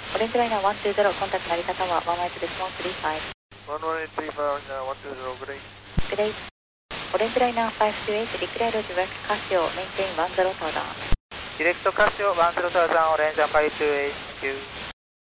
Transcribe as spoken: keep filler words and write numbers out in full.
オレンジライナーワンツーゼロ、コンタクト成田タワー、ワンワイズです、ワンスリーファイブ。 ワンワンエイトスリーファイブ、ワンツーゼロ、グレイ。 グレイ。オレンジライナーファイブツーエイト、ディクレアルディレクトカシオ、メインテインワンゼロタワー。 ディレクトカシオ、ワンゼロタワー、オレンジャーファイブツーエイト、